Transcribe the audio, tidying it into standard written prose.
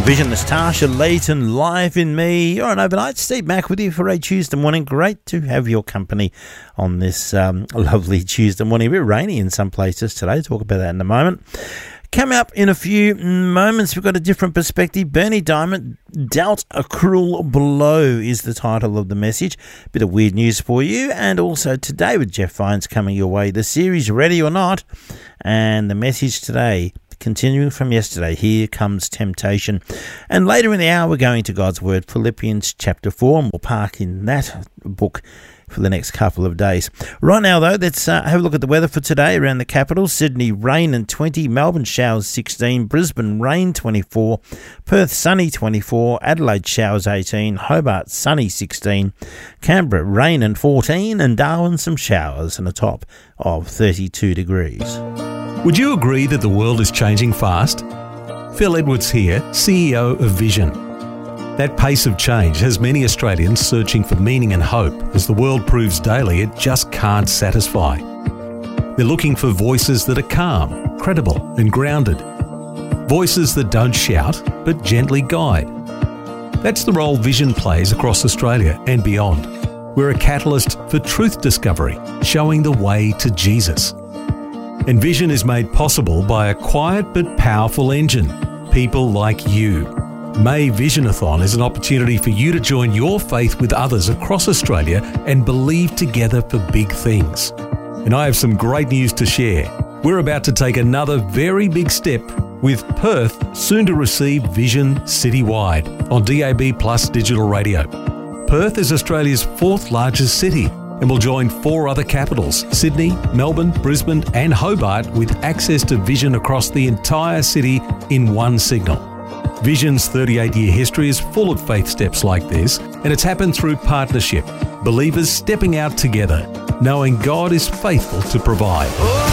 Vision, Natasha Layton, Live in Me. You're on Overnight. Steve Mack with you for a Tuesday morning. Great to have your company on this lovely Tuesday morning. A bit rainy in some places today. Talk about that in a moment. Coming up in a few moments, we've got a different perspective. Bernie Diamond, Dealt a Cruel Blow is the title of the message. Bit of weird news for you. And also today with Jeff Vines coming your way. The series Ready or Not. And the message today, continuing from yesterday, Here Comes Temptation. And later in the hour, we're going to God's Word, Philippians chapter 4, and we'll park in that book for the next couple of days. Right now, though, let's have a look at the weather for today around the capital. Sydney, rain and 20. Melbourne, showers 16. Brisbane, rain 24. Perth, sunny 24. Adelaide, showers 18. Hobart, sunny 16. Canberra, rain and 14. And Darwin, some showers and a top of 32 degrees. Would you agree that the world is changing fast? Phil Edwards here, CEO of Vision. That pace of change has many Australians searching for meaning and hope as the world proves daily it just can't satisfy. They're looking for voices that are calm, credible and grounded. Voices that don't shout but gently guide. That's the role Vision plays across Australia and beyond. We're a catalyst for truth discovery, showing the way to Jesus. And Vision is made possible by a quiet but powerful engine, people like you. May Visionathon is an opportunity for you to join your faith with others across Australia and believe together for big things. And I have some great news to share. We're about to take another very big step with Perth soon to receive Vision citywide on DAB Plus digital radio. Perth is Australia's 4th largest city and will join 4 other capitals, Sydney, Melbourne, Brisbane and Hobart, with access to Vision across the entire city in one signal. Vision's 38-year history is full of faith steps like this, and it's happened through partnership, believers stepping out together, knowing God is faithful to provide.